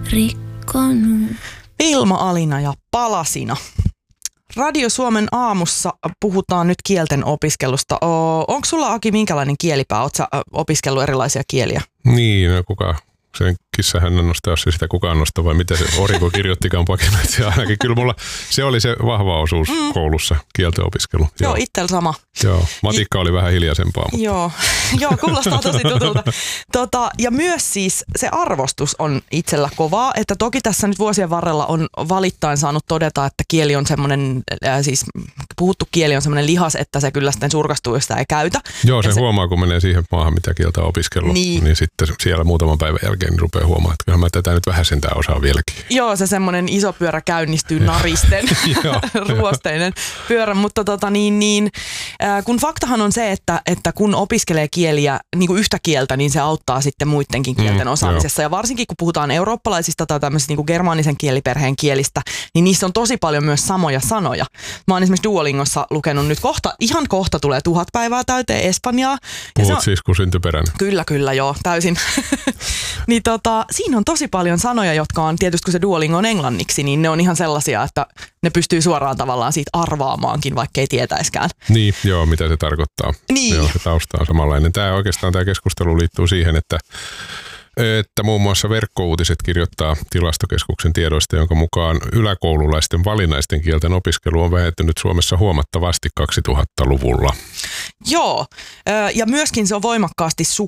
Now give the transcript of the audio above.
rikkonut. Vilma Alina ja Palasina. Radio Suomen aamussa puhutaan nyt kielten opiskelusta. Onko sulla, Aki, minkälainen kielipää? Oletko sä opiskellut erilaisia kieliä? Niin, no kuka sen kissahän nostaa, jos se sitä kukaan nostaa, vai mitä se Oriko kirjoittikaan pakinoitsi. Ainakin kyllä mulla se oli se vahva osuus koulussa, kielten opiskelu. Joo, itsellä sama. Joo, matikka oli vähän hiljaisempaa. Mutta. Joo, kuulostaa tosi tutulta. Ja myös siis se arvostus on itsellä kovaa, että toki tässä nyt vuosien varrella on valittain saanut todeta, että kieli on semmoinen, siis puhuttu kieli on semmoinen lihas, että se kyllä sitten surkastuu, jos sitä ei käytä. Joo, se huomaa, kun menee siihen maahan, mitä kieltä on opiskellut, niin sitten siellä muutaman päivän jälkeen niin rupeaa huomaamaan, että kyllä mä tätä nyt vähän sentään osaan vieläkin. Joo, se semmoinen iso pyörä käynnistyy naristen, ruosteinen pyörä, mutta kun faktahan on se, että kun opiskelee kieliä, niin kuin yhtä kieltä, niin se auttaa sitten muidenkin kielten osaamisessa. Ja varsinkin kun puhutaan eurooppalaisista tai tämmöisistä niin kuin germaanisen kieliperheen kielistä, niin niissä on tosi paljon myös samoja sanoja. Mä oon esimerkiksi Duolingossa lukenut nyt ihan kohta tulee 1000 päivää täyteen espanjaa. Puhut siis kuin syntyperäinen. Kyllä, joo, täysin. Niin siinä on tosi paljon sanoja, jotka on tietysti, kun se Duolingo on englanniksi, niin ne on ihan sellaisia, että ne pystyy suoraan tavallaan siitä arvaamaankin, vaikka ei tietäiskään. Niin, joo, mitä se tarkoittaa. Niin. Joo, se tausta on samanlainen. Tämä keskustelu liittyy siihen, että muun muassa Verkkouutiset kirjoittaa Tilastokeskuksen tiedoista, jonka mukaan yläkoululaisten valinnaisten kielten opiskelu on vähentynyt Suomessa huomattavasti 2000-luvulla. Joo, ja myöskin se on voimakkaasti